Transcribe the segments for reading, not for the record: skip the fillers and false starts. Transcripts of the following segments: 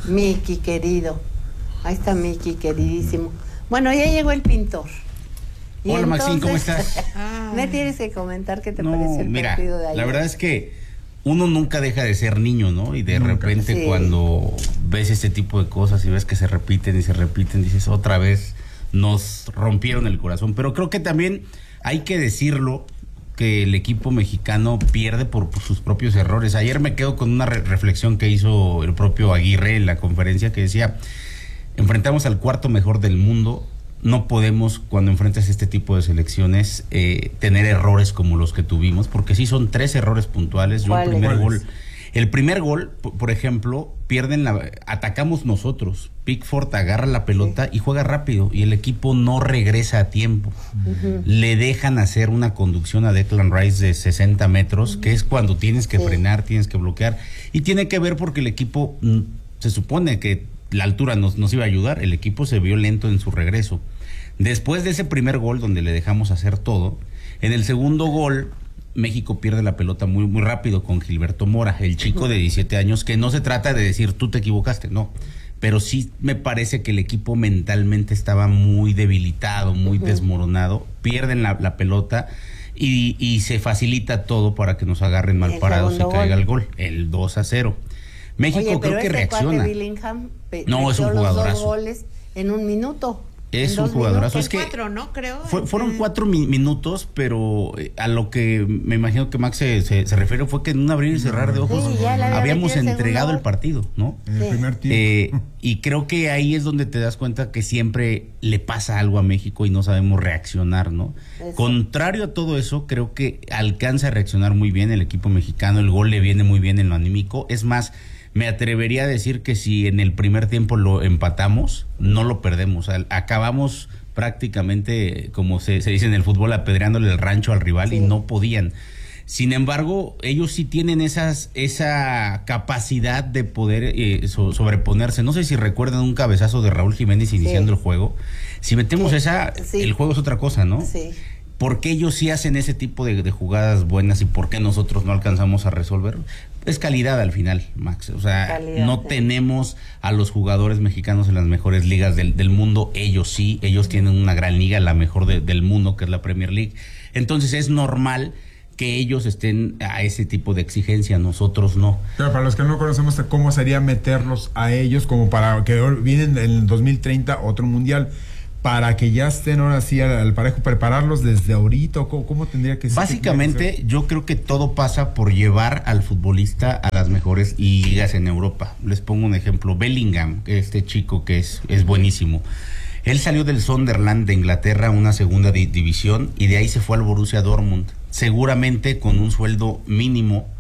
Miki, querido. Ahí está Miki, queridísimo. Bueno, ya llegó el pintor. Hola, entonces, Maxine, ¿cómo estás? Me tienes que comentar qué te pareció el partido de ayer. La verdad es que uno nunca deja de ser niño, ¿no? Y de repente cuando ves este tipo de cosas y ves que se repiten y se repiten, dices, otra vez nos rompieron el corazón. Pero creo que también hay que decirlo, que el equipo mexicano pierde por sus propios errores. Ayer me quedo con una reflexión que hizo el propio Aguirre en la conferencia, que decía, enfrentamos al cuarto mejor del mundo. No podemos, cuando enfrentas este tipo de selecciones, tener errores como los que tuvimos, porque sí son 3 errores puntuales. Yo el primer gol, por ejemplo, atacamos nosotros. Pickford agarra la pelota y juega rápido y el equipo no regresa a tiempo. Le dejan hacer una conducción a Declan Rice de 60 metros, que es cuando tienes que frenar, tienes que bloquear, y tiene que ver porque el equipo, se supone que la altura nos iba a ayudar, el equipo se vio lento en su regreso. Después de ese primer gol donde le dejamos hacer todo, en el segundo gol México pierde la pelota muy, muy rápido con Gilberto Mora, el chico de 17 años, que no se trata de decir tú te equivocaste, no, pero sí me parece que el equipo mentalmente estaba muy debilitado, muy desmoronado, pierden la pelota y se facilita todo para que nos agarren mal parados y caiga el gol, el 2-0. México creo que reacciona. No, es un jugadorazo. 2 goles en un minuto. Es un jugadorazo. Es que 4, ¿no? Creo. Fueron 4 minutos, pero a lo que me imagino que Max se refiere fue que en un abrir y cerrar de ojos habíamos entregado el partido, ¿no? En el primer tiempo. Y creo que ahí es donde te das cuenta que siempre le pasa algo a México y no sabemos reaccionar, ¿no? Contrario a todo eso, creo que alcanza a reaccionar muy bien el equipo mexicano. El gol le viene muy bien en lo anímico. Es más, me atrevería a decir que si en el primer tiempo lo empatamos, no lo perdemos. Acabamos prácticamente, como se dice en el fútbol, apedreándole el rancho al rival y no podían. Sin embargo, ellos sí tienen esa capacidad de poder sobreponerse. No sé si recuerdan un cabezazo de Raúl Jiménez iniciando el juego. Si metemos el juego es otra cosa, ¿no? Sí. ¿Por qué ellos sí hacen ese tipo de jugadas buenas y por qué nosotros no alcanzamos a resolver? Es calidad al final, Max. O sea, no tenemos a los jugadores mexicanos en las mejores ligas del mundo. Ellos sí, ellos tienen una gran liga, la mejor del mundo, que es la Premier League. Entonces es normal que ellos estén a ese tipo de exigencia, nosotros no. Pero para los que no conocemos, ¿cómo sería meterlos a ellos como para que vienen en el 2030 otro mundial? Para que ya estén ahora sí al parejo, prepararlos desde ahorita, ¿cómo tendría que ser? Básicamente, yo creo que todo pasa por llevar al futbolista a las mejores ligas en Europa. Les pongo un ejemplo, Bellingham, este chico que es buenísimo. Él salió del Sunderland de Inglaterra, una segunda división, y de ahí se fue al Borussia Dortmund, seguramente con un sueldo mínimo,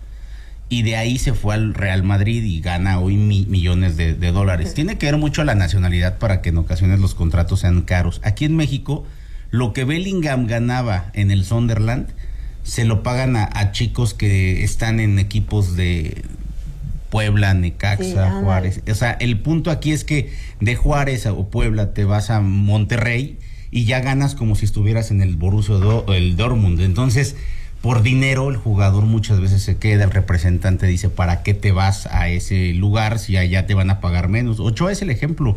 y de ahí se fue al Real Madrid y gana hoy millones de dólares. Tiene que ver mucho a la nacionalidad para que en ocasiones los contratos sean caros. Aquí en México, lo que Bellingham ganaba en el Sunderland, se lo pagan a chicos que están en equipos de Puebla, Necaxa, Juárez. O sea, el punto aquí es que de Juárez o Puebla te vas a Monterrey y ya ganas como si estuvieras en el Borussia el Dortmund. Entonces, por dinero el jugador muchas veces se queda, el representante dice, ¿para qué te vas a ese lugar si allá te van a pagar menos? Ochoa es el ejemplo.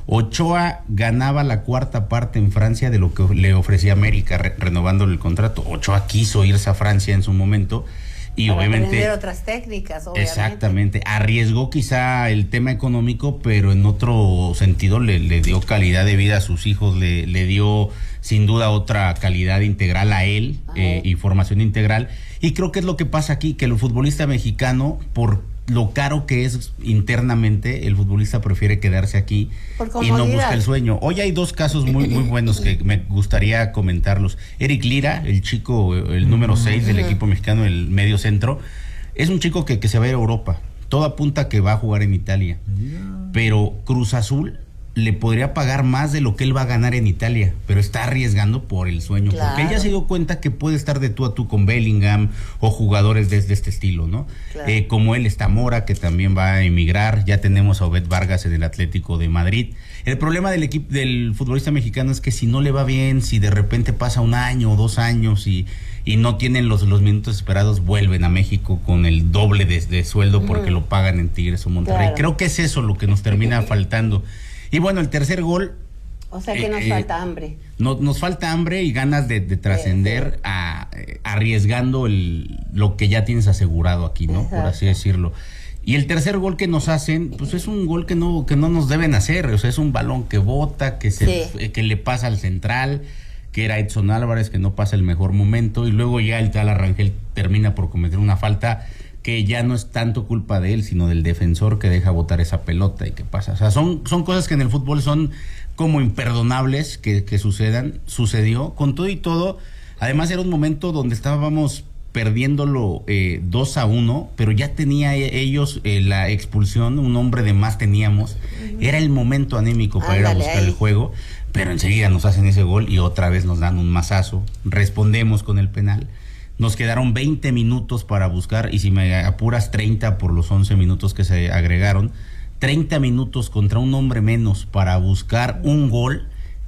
Ochoa ganaba la 4ª parte en Francia de lo que le ofrecía América renovándole el contrato. Ochoa quiso irse a Francia en su momento y para obviamente aprender otras técnicas, obviamente. Exactamente, arriesgó quizá el tema económico, pero en otro sentido le dio calidad de vida a sus hijos, le dio sin duda otra calidad integral a él y formación integral. Y creo que es lo que pasa aquí, que el futbolista mexicano, por lo caro que es internamente, el futbolista prefiere quedarse aquí y no busca el sueño. Hoy hay 2 casos muy buenos que me gustaría comentarlos. Eric Lira, el chico, el número 6 del equipo mexicano, el medio centro, es un chico que se va a ir a Europa. Todo apunta que va a jugar en Italia. Pero Cruz Azul le podría pagar más de lo que él va a ganar en Italia, pero está arriesgando por el sueño, Claro. porque él ya se dio cuenta que puede estar de tú a tú con Bellingham o jugadores de este estilo, ¿no? Claro. Como él está Mora, que también va a emigrar, ya tenemos a Obed Vargas en el Atlético de Madrid. El problema del equipo, del futbolista mexicano, es que si no le va bien, si de repente pasa 1 año o 2 años y no tienen los minutos esperados, vuelven a México con el doble de sueldo porque lo pagan en Tigres o Monterrey. Claro. Creo que es eso lo que nos termina faltando. Y bueno, el tercer gol, O sea que nos falta hambre. nos falta hambre y ganas de trascender arriesgando lo que ya tienes asegurado aquí, ¿no? Exacto. Por así decirlo. Y el tercer gol que nos hacen, pues es un gol que no nos deben hacer. O sea, es un balón que bota, que le pasa al central, que era Edson Álvarez, que no pasa el mejor momento, y luego ya el tal Rangel termina por cometer una falta que ya no es tanto culpa de él, sino del defensor que deja botar esa pelota y que pasa. O sea, son cosas que en el fútbol son como imperdonables que sucedió con todo y todo. Además era un momento donde estábamos perdiéndolo 2-1, pero ya tenía ellos la expulsión, un hombre de más teníamos. Era el momento anímico para ir a buscar el juego, pero enseguida nos hacen ese gol y otra vez nos dan un mazazo. Respondemos con el penal. Nos quedaron 20 minutos para buscar, y si me apuras 30 por los 11 minutos que se agregaron, 30 minutos contra un hombre menos para buscar un gol,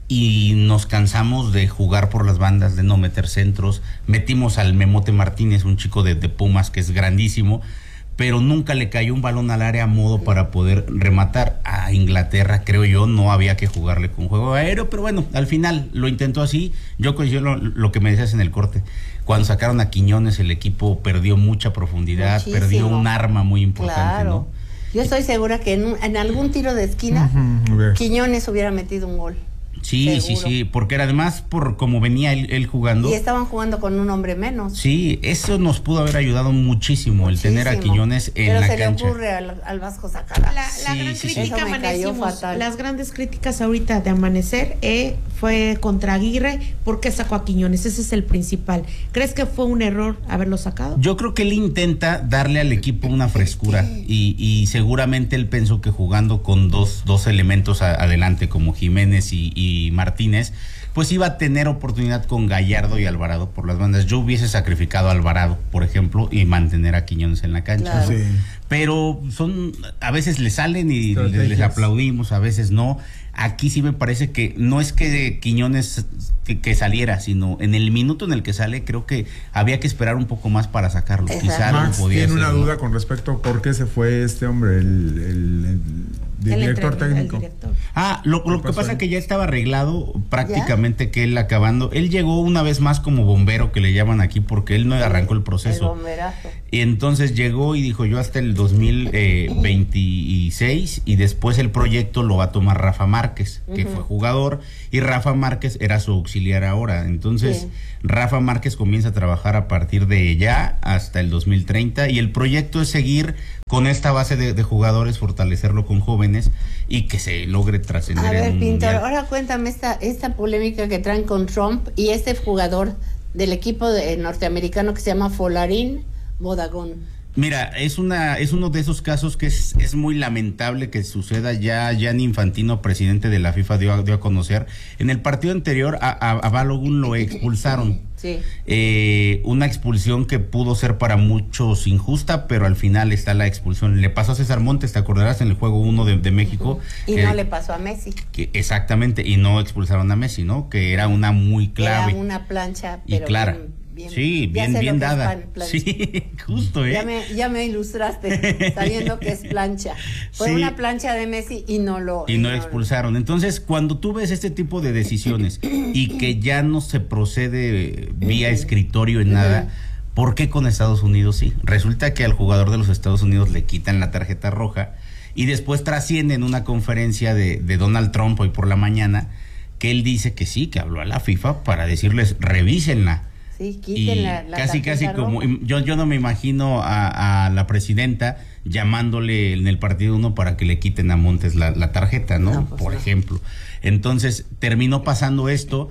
y nos cansamos de jugar por las bandas, de no meter centros. Metimos al Memote Martínez, un chico de Pumas que es grandísimo, pero nunca le cayó un balón al área a modo para poder rematar. A Inglaterra, creo yo, no había que jugarle con juego aéreo, pero bueno, al final lo intentó así. Yo coincido lo que me decías en el corte. Cuando sacaron a Quiñones, el equipo perdió mucha profundidad, Muchísimo. perdió un arma muy importante, Claro. ¿no? Yo estoy segura que en algún tiro de esquina, Ok. Quiñones hubiera metido un gol. Sí, Seguro. sí, porque era además por como venía él jugando. Y estaban jugando con un hombre menos. Sí, eso nos pudo haber ayudado muchísimo, el tener a Muchísimo. Quiñones en Pero la se cancha. le ocurre al Vasco Sacara. La Sí, gran sí, sí. crítica Eso me cayó amanecimos, fatal. las grandes críticas ahorita de Amanecer fue contra Aguirre. ¿Por qué sacó a Quiñones? Ese es el principal. ¿Crees que fue un error haberlo sacado? Yo creo que él intenta darle al equipo una frescura y seguramente él pensó que jugando con dos elementos adelante como Jiménez y Martínez, pues iba a tener oportunidad con Gallardo y Alvarado por las bandas. Yo hubiese sacrificado a Alvarado, por ejemplo, y mantener a Quiñones en la cancha. Claro. ¿no? Sí. Pero a veces le salen y les aplaudimos, a veces no. Aquí sí me parece que no es que Quiñones que saliera, sino en el minuto en el que sale, creo que había que esperar un poco más para sacarlo. Exacto. Quizá Max no podía tiene una ser, ¿no? duda con respecto a por qué se fue este hombre, el director técnico. El director. Lo que pasó pasa ahí? que ya estaba arreglado prácticamente, que él acabando, él llegó una vez más como bombero, que le llaman aquí, porque él no arrancó el El proceso. bomberazo. Y entonces llegó y dijo, yo hasta el 2026, y después el proyecto lo va a tomar Rafa Márquez, que fue jugador, y Rafa Márquez era su auxiliar ahora. Entonces, Sí. Rafa Márquez comienza a trabajar a partir de ya hasta el 2030, y el proyecto es seguir con esta base de jugadores, fortalecerlo con jóvenes y que se logre trascender A en ver, un Pintor, mundial. ahora cuéntame esta polémica que traen con Trump y este jugador del equipo norteamericano que se llama Folarin Bodagón. Mira, es uno de esos casos que es muy lamentable que suceda. Ya Gianni Infantino, presidente de la FIFA, dio a conocer. En el partido anterior a Balogun lo expulsaron. Sí. Una expulsión que pudo ser para muchos injusta, pero al final está la expulsión. Le pasó a César Montes, te acordarás, en el juego 1 de México. Y no le pasó a Messi. Exactamente, y no expulsaron a Messi, ¿no? Que era una muy clave. Era una plancha, Y pero clara. ya sé lo Bien que dada. es plancha. Sí, justo, ¿eh? Ya me ilustraste sabiendo que es plancha. Fue Sí. una plancha de Messi y no lo expulsaron. Entonces, cuando tú ves este tipo de decisiones y que ya no se procede vía escritorio en nada, ¿por qué con Estados Unidos sí? Resulta que al jugador de los Estados Unidos le quitan la tarjeta roja y después trasciende en una conferencia de Donald Trump hoy por la mañana, que él dice que sí, que habló a la FIFA para decirles, revísenla. Sí, quiten la casi tarjeta como roja. yo no me imagino a la presidenta llamándole en el partido 1 para que le quiten a Montes la tarjeta, ¿no? No, pues por no. ejemplo. Entonces terminó pasando esto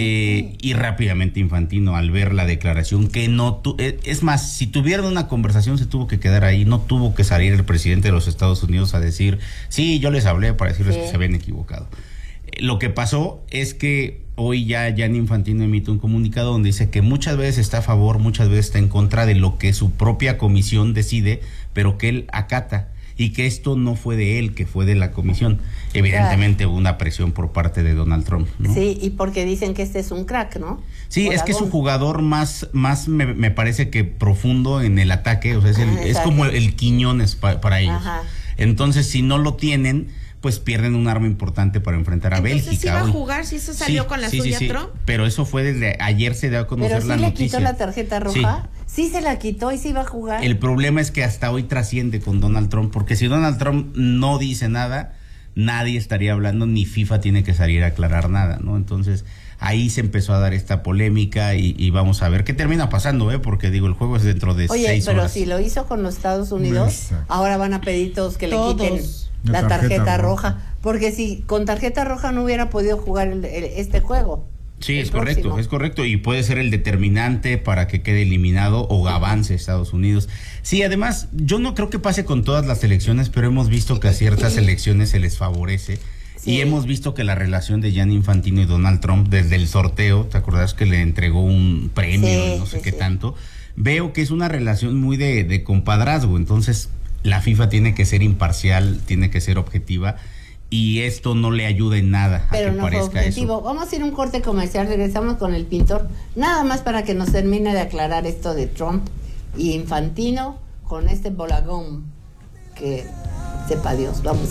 y rápidamente Infantino, al ver la declaración, que es más, si tuvieron una conversación se tuvo que quedar ahí, no tuvo que salir el presidente de los Estados Unidos a decir, sí, yo les hablé para decirles Sí. que se habían equivocado. Lo que pasó es que hoy ya Gianni Infantino emite un comunicado donde dice que muchas veces está a favor, muchas veces está en contra de lo que su propia comisión decide, pero que él acata, y que esto no fue de él, que fue de la comisión. Evidentemente hubo una presión por parte de Donald Trump, ¿no? Sí, y porque dicen que este es un crack, ¿no? Sí, es que es su Volador. jugador más me parece que profundo en el ataque, o sea, es como el Quiñones para ellos. Ajá. Entonces, si no lo tienen, pues pierden un arma importante para enfrentar a Entonces, Bélgica. ¿sí iba a hoy. jugar? ¿Si eso salió con la suya, sí, Trump? pero eso fue desde ayer se dio a conocer Pero sí la le noticia. quitó la tarjeta roja. Sí se la quitó y sí iba a jugar. El problema es que hasta hoy trasciende con Donald Trump, porque si Donald Trump no dice nada, nadie estaría hablando, ni FIFA tiene que salir a aclarar nada, ¿no? Entonces, ahí se empezó a dar esta polémica y vamos a ver qué termina pasando, porque digo, el juego es dentro de 6 horas. Oye, pero si lo hizo con los Estados Unidos, Exacto. ahora van a pedir todos que le Todos. quiten La la tarjeta tarjeta roja. roja. Porque si con tarjeta roja no hubiera podido jugar este juego. Sí, El es correcto, próximo. es correcto, y puede ser el determinante para que quede eliminado o avance Estados Unidos. Sí, además, yo no creo que pase con todas las elecciones, pero hemos visto que a ciertas elecciones se les favorece. Sí. Y hemos visto que la relación de Gianni Infantino y Donald Trump desde el sorteo, ¿te acuerdas que le entregó un premio, Sí, no sé sí, qué sí. tanto? Veo que es una relación muy de compadrazgo, entonces la FIFA tiene que ser imparcial, tiene que ser objetiva, y esto no le ayuda en nada a Pero que no fue parezca objetivo. eso. Vamos a ir a un corte comercial, regresamos con el pintor. Nada más para que nos termine de aclarar esto de Trump y Infantino con este bolagón que sepa Dios. Vamos.